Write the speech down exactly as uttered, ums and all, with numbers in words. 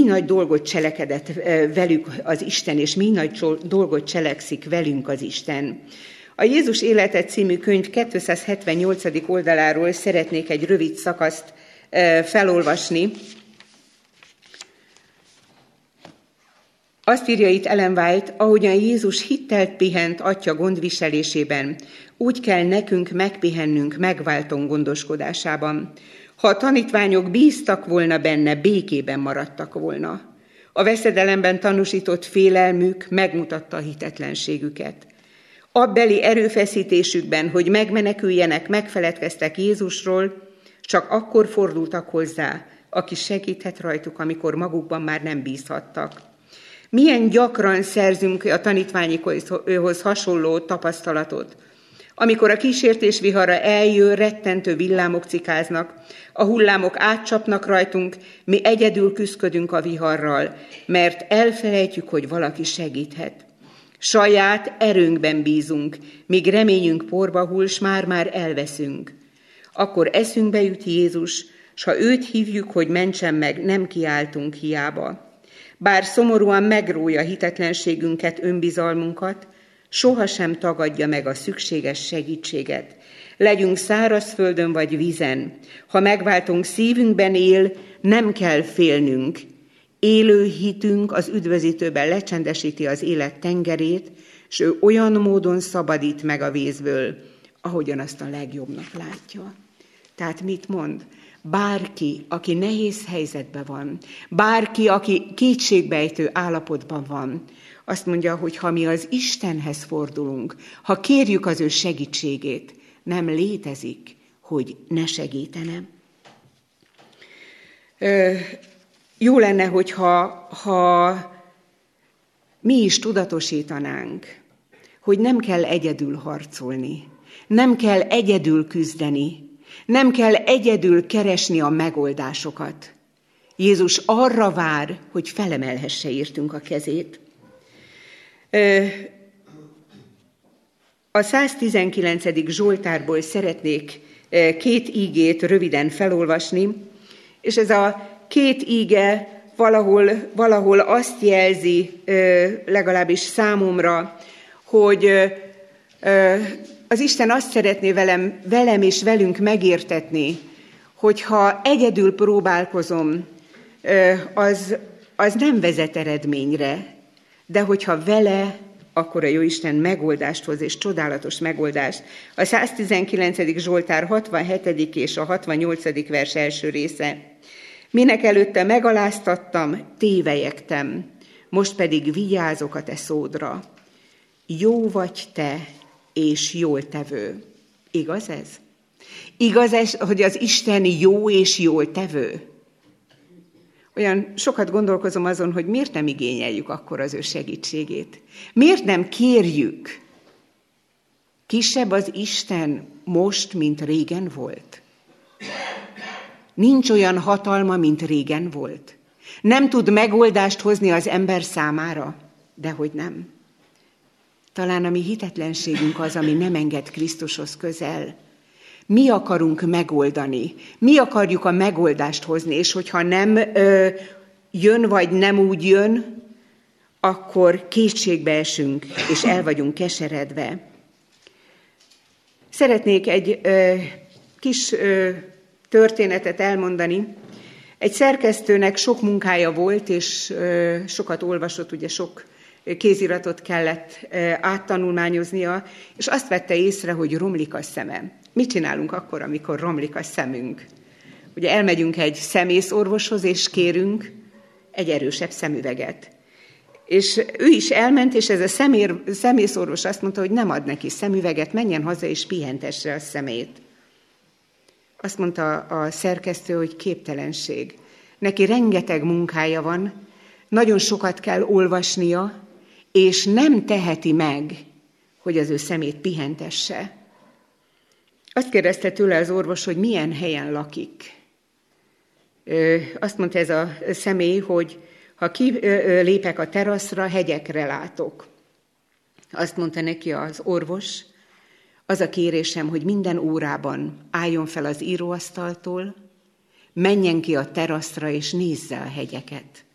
nagy dolgot cselekedett velük az Isten, és mi nagy dolgot cselekszik velünk az Isten. A Jézus élete című könyv kétszázhetvennyolcadik oldaláról szeretnék egy rövid szakaszt felolvasni. Azt írja itt Ellen White, ahogyan Jézus hittelt pihent Atya gondviselésében, úgy kell nekünk megpihennünk megváltón gondoskodásában. Ha a tanítványok bíztak volna benne, békében maradtak volna. A veszedelemben tanúsított félelmük megmutatta a hitetlenségüket. Abbeli erőfeszítésükben, hogy megmeneküljenek, megfeledkeztek Jézusról, csak akkor fordultak hozzá, aki segíthet rajtuk, amikor magukban már nem bízhattak. Milyen gyakran szerzünk a tanítványokhoz hasonló tapasztalatot, amikor a kísértés vihara eljön, rettentő villámok cikáznak, a hullámok átcsapnak rajtunk, mi egyedül küszködünk a viharral, mert elfelejtjük, hogy valaki segíthet. Saját erőnkben bízunk, míg reményünk porba hull, s már-már elveszünk. Akkor eszünkbe jut Jézus, s ha őt hívjuk, hogy mentsen meg, nem kiáltunk hiába. Bár szomorúan megrója hitetlenségünket, önbizalmunkat, sohasem tagadja meg a szükséges segítséget. Legyünk szárazföldön vagy vízen, ha megváltunk szívünkben él, nem kell félnünk. Élő hitünk az üdvözítőben lecsendesíti az élet tengerét, s ő olyan módon szabadít meg a vízből, ahogyan azt a legjobbnak látja. Tehát mit mond? Bárki, aki nehéz helyzetben van, bárki, aki kétségbejtő állapotban van, azt mondja, hogy ha mi az Istenhez fordulunk, ha kérjük az ő segítségét, nem létezik, hogy ne segítene. Ö, jó lenne, hogyha ha mi is tudatosítanánk, hogy nem kell egyedül harcolni, nem kell egyedül küzdeni, nem kell egyedül keresni a megoldásokat. Jézus arra vár, hogy felemelhesse értünk a kezét. A száztizenkilencedik Zsoltárból szeretnék két ígét röviden felolvasni, és ez a két íge valahol, valahol azt jelzi, legalábbis számomra, hogy az Isten azt szeretné velem, velem és velünk megértetni, hogyha egyedül próbálkozom, az, az nem vezet eredményre, de hogyha vele, akkor a Jóisten megoldást hoz, és csodálatos megoldást. A száztizenkilencedik Zsoltár hatvanhetedik és a hatvannyolcadik vers első része. Minek előtte megaláztattam, tévelyegtem, most pedig vigyázok a te szódra. Jó vagy te, és jól tevő. Igaz ez? Igaz ez, hogy az Isten jó és jól tevő? Olyan sokat gondolkozom azon, hogy miért nem igényeljük akkor az ő segítségét. Miért nem kérjük? Kisebb az Isten most, mint régen volt. Nincs olyan hatalma, mint régen volt. Nem tud megoldást hozni az ember számára, dehogy nem. Talán a mi hitetlenségünk az, ami nem enged Krisztushoz közel. Mi akarunk megoldani, mi akarjuk a megoldást hozni, és hogyha nem ö, jön, vagy nem úgy jön, akkor kétségbe esünk, és el vagyunk keseredve. Szeretnék egy ö, kis ö, történetet elmondani. Egy szerkesztőnek sok munkája volt, és ö, sokat olvasott, ugye sok kéziratot kellett áttanulmányoznia, és azt vette észre, hogy romlik a szeme. Mit csinálunk akkor, amikor romlik a szemünk? Ugye elmegyünk egy szemészorvoshoz, és kérünk egy erősebb szemüveget. És ő is elment, és ez a szemér, szemészorvos azt mondta, hogy nem ad neki szemüveget, menjen haza, és pihentesse a szemét. Azt mondta a szerkesztő, hogy képtelenség. Neki rengeteg munkája van, nagyon sokat kell olvasnia, és nem teheti meg, hogy az ő szemét pihentesse. Azt kérdezte tőle az orvos, hogy milyen helyen lakik. Azt mondta ez a személy, hogy ha kilépek a teraszra, hegyekre látok. Azt mondta neki az orvos, az a kérésem, hogy minden órában álljon fel az íróasztaltól, menjen ki a teraszra és nézze a hegyeket.